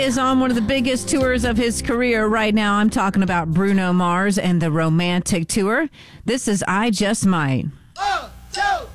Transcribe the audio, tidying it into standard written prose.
is on one of the biggest tours of his career right now. I'm talking about Bruno Mars and the Romantic Tour. This is I Just Might.